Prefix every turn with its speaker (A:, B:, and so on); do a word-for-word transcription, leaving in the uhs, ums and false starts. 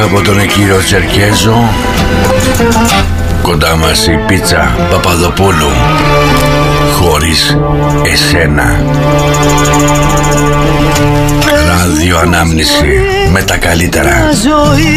A: από τον κύριο Τσερκέζο. Κοντά μας η πίτσα Παπαδοπούλου. Χωρίς εσένα. Ράδιο Ανάμνηση με τα καλύτερα.